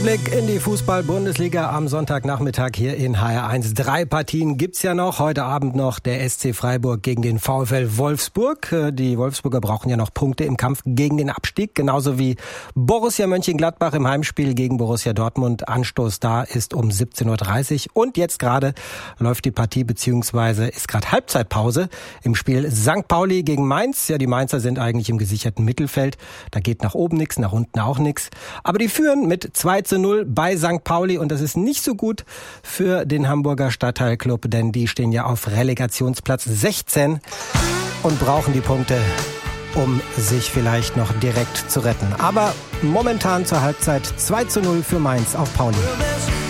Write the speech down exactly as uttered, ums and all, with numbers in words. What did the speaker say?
Blick in die Fußball-Bundesliga am Sonntagnachmittag hier in H R eins. Drei Partien gibt's ja noch. Heute Abend noch der S C Freiburg gegen den VfL Wolfsburg. Die Wolfsburger brauchen ja noch Punkte im Kampf gegen den Abstieg. Genauso wie Borussia Mönchengladbach im Heimspiel gegen Borussia Dortmund. Anstoß da ist um siebzehn Uhr dreißig. Und jetzt gerade läuft die Partie beziehungsweise ist gerade Halbzeitpause im Spiel Sankt Pauli gegen Mainz. Ja, die Mainzer sind eigentlich im gesicherten Mittelfeld. Da geht nach oben nichts, nach unten auch nichts. Aber die führen mit zwei zu null bei Sankt Pauli und das ist nicht so gut für den Hamburger Stadtteilclub, denn die stehen ja auf Relegationsplatz sechzehn und brauchen die Punkte, um sich vielleicht noch direkt zu retten. Aber momentan zur Halbzeit zwei zu null für Mainz auf Pauli.